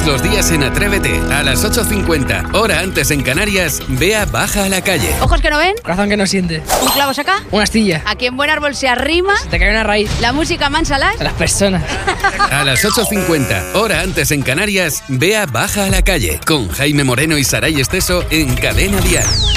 Todos los días en Atrévete, a las 8:50, hora antes en Canarias, Bea baja a la calle. Ojos que no ven. Corazón que no siente. Un clavo saca. Una astilla. Aquí en Buen Árbol se arrima. Te cae una raíz. La música mansa A las personas. A las 8:50, hora antes en Canarias, Bea baja a la calle. Con Jaime Moreno y Saray Esteso en Cadena Dial.